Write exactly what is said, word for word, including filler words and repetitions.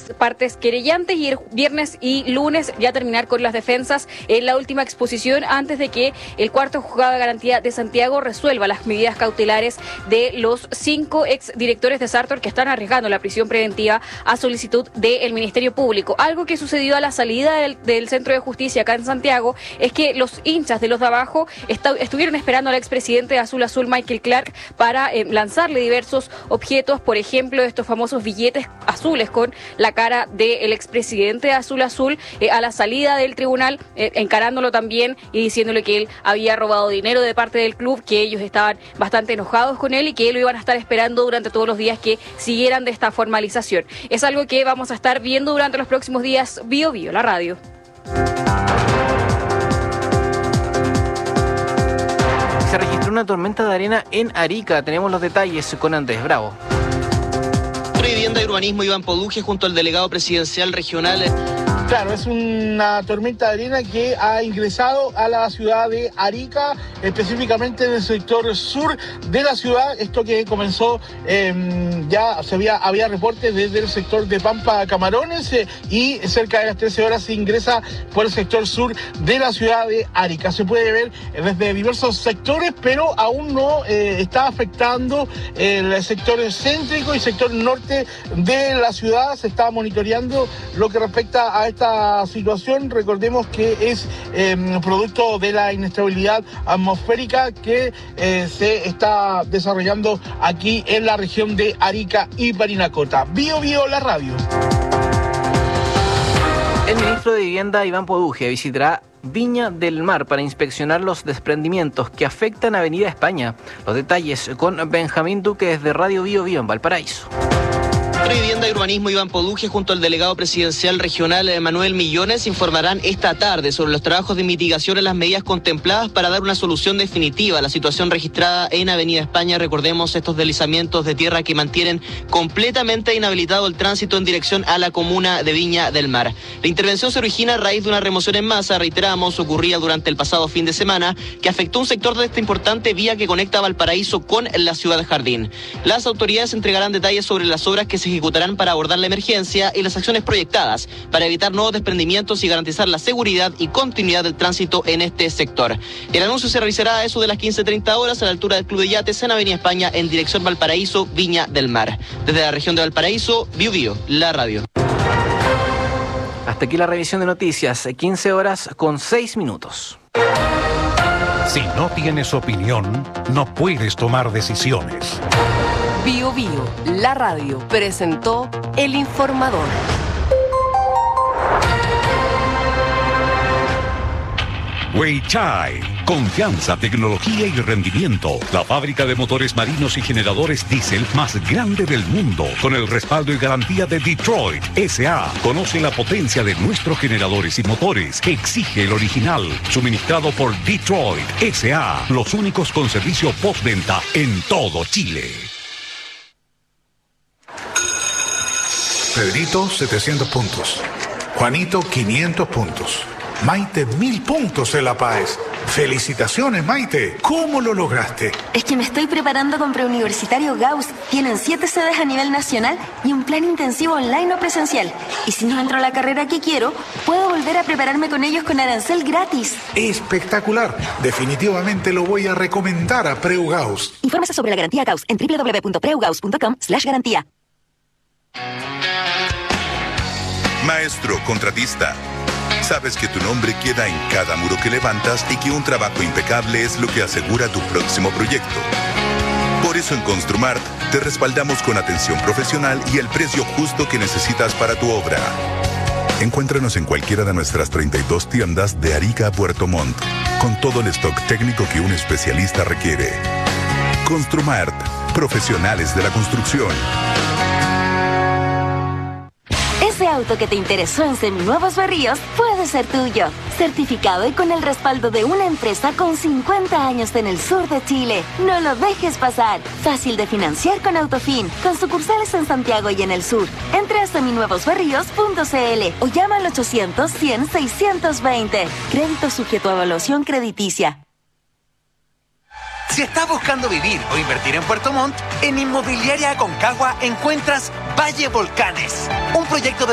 las partes querellantes y el viernes y lunes ya terminar con las defensas en la última exposición antes de que el cuarto juzgado de garantía de Santiago resuelva las medidas cautelares de los cinco exdirectores de Sartor que están arriesgando la prisión preventiva a solicitud del Ministerio Público. Algo que sucedió a la salida del, del Centro de Justicia acá en Santiago es que los hinchas de los de abajo está, estuvieron esperando al expresidente de Azul Azul, Michael Clark, para eh, lanzarle diversos objetos, por ejemplo, estos famosos billetes azules con la cara del expresidente de Azul Azul eh, a la salida del tribunal, eh, encarándolo también y diciéndole que él había robado dinero de parte del club, que ellos estaban bastante enojados con él y que lo iban a estar esperando durante todos los días que siguieran de esta formalización. Es algo que vamos a estar viendo durante los próximos días. Bio Bio, la radio. Se registró una tormenta de arena en Arica. Tenemos los detalles con Andrés Bravo. Vivienda y Urbanismo, Iván Poduje, junto al delegado presidencial regional. Claro, es una tormenta de arena que ha ingresado a la ciudad de Arica, específicamente en el sector sur de la ciudad. Esto que comenzó, eh, ya se había, había reportes desde el sector de Pampa Camarones eh, y cerca de las trece horas se ingresa por el sector sur de la ciudad de Arica. Se puede ver desde diversos sectores, pero aún no eh, está afectando el sector céntrico y sector norte de la ciudad. Se está monitoreando lo que respecta a esta situación. Recordemos que es eh, producto de la inestabilidad atmosférica que eh, se está desarrollando aquí en la región de Arica y Parinacota. Bio Bio, la radio. El ministro de Vivienda, Iván Poduje, visitará Viña del Mar para inspeccionar los desprendimientos que afectan a Avenida España. Los detalles con Benjamín Duque desde Radio Bio Bio en Valparaíso. Vivienda y Urbanismo, Iván Poduje, junto al delegado presidencial regional Manuel Millones, informarán esta tarde sobre los trabajos de mitigación en las medidas contempladas para dar una solución definitiva a la situación registrada en Avenida España. Recordemos estos deslizamientos de tierra que mantienen completamente inhabilitado el tránsito en dirección a la comuna de Viña del Mar. La intervención se origina a raíz de una remoción en masa, reiteramos, ocurrida durante el pasado fin de semana, que afectó un sector de esta importante vía que conecta Valparaíso con la ciudad de Jardín. Las autoridades entregarán detalles sobre las obras que se ejecutarán para abordar la emergencia y las acciones proyectadas para evitar nuevos desprendimientos y garantizar la seguridad y continuidad del tránsito en este sector. El anuncio se realizará a eso de las quince treinta horas a la altura del Club de Yates en Avenida España en dirección Valparaíso, Viña del Mar. Desde la región de Valparaíso, Bio Bio, la radio. Hasta aquí la revisión de noticias, quince horas con seis minutos. Si no tienes opinión, no puedes tomar decisiones. Bio Bio, la radio, presentó El Informador. Weichai, confianza, tecnología y rendimiento. La fábrica de motores marinos y generadores diésel más grande del mundo, con el respaldo y garantía de Detroit S A Conoce la potencia de nuestros generadores y motores. Exige el original, suministrado por Detroit S A Los únicos con servicio postventa en todo Chile. Pedrito, setecientos puntos. Juanito, quinientos puntos. Maite, mil puntos en La Paz. ¡Felicitaciones, Maite! ¿Cómo lo lograste? Es que me estoy preparando con Preuniversitario Gauss. Tienen siete sedes a nivel nacional y un plan intensivo online o presencial. Y si no entro a la carrera que quiero, puedo volver a prepararme con ellos con arancel gratis. ¡Espectacular! Definitivamente lo voy a recomendar a Preu Gauss. Infórmese sobre la garantía Gauss en doble u doble u doble u punto preu gauss punto com slash garantía. Maestro contratista, sabes que tu nombre queda en cada muro que levantas y que un trabajo impecable es lo que asegura tu próximo proyecto. Por eso en Construmart te respaldamos con atención profesional y el precio justo que necesitas para tu obra. Encuéntranos en cualquiera de nuestras treinta y dos tiendas de Arica a Puerto Montt, con todo el stock técnico que un especialista requiere. Construmart, profesionales de la construcción. Ese auto que te interesó en Seminuevos Berríos puede ser tuyo. Certificado y con el respaldo de una empresa con cincuenta años en el sur de Chile. No lo dejes pasar. Fácil de financiar con Autofin, con sucursales en Santiago y en el sur. Entra a seminuevos berríos punto c l o llama al ochocientos, cien, seiscientos veinte. Crédito sujeto a evaluación crediticia. Si estás buscando vivir o invertir en Puerto Montt, en Inmobiliaria Aconcagua encuentras Valle Volcanes, un proyecto de